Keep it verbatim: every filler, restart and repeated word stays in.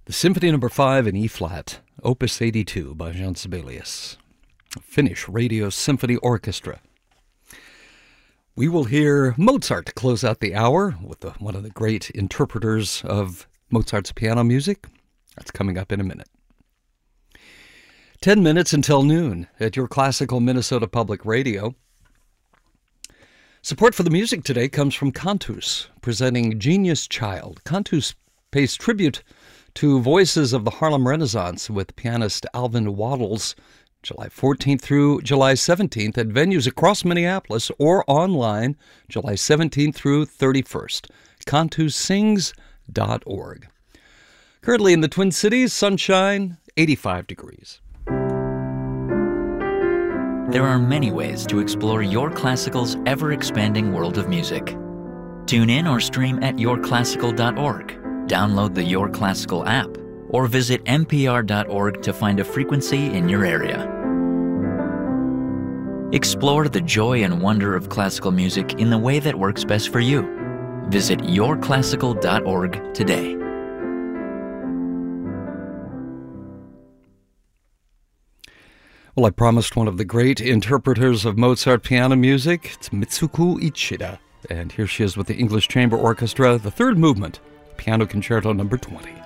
The Symphony Number five in E-flat, Opus eighty-two by Jean Sibelius, Finnish Radio Symphony Orchestra. We will hear Mozart to close out the hour with the, one of the great interpreters of Mozart's piano music. That's coming up in a minute. Ten minutes until noon at your classical Minnesota Public Radio. Support for the music today comes from Cantus, presenting Genius Child. Cantus pays tribute to voices of the Harlem Renaissance with pianist Alvin Waddles, July fourteenth through July seventeenth at venues across Minneapolis or online July seventeenth through thirty-first. cantus sings dot org. Currently in the Twin Cities, sunshine, eighty-five degrees. There are many ways to explore Your Classical's ever-expanding world of music. Tune in or stream at your classical dot org. Download the Your Classical app, or visit n p r dot org to find a frequency in your area. Explore the joy and wonder of classical music in the way that works best for you. Visit your classical dot org today. Well, I promised one of the great interpreters of Mozart piano music. It's Mitsuko Ichida. And here she is with the English Chamber Orchestra, the third movement, Piano Concerto number twenty.